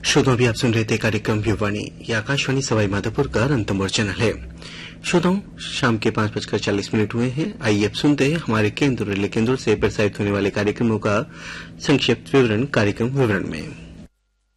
श्रोताओं, अभी आप सुन रहे थे कार्यक्रम युवाणी। ये आकाशवाणी सवाई माधोपुर का रणथंभौर चैनल है। श्रोताओं, शाम के 5:40 हुए हैं। आइए अब सुनते हैं हमारे केंद्र रिले केंद्रों से प्रसारित होने वाले कार्यक्रमों का संक्षिप्त विवरण कार्यक्रम विवरण में।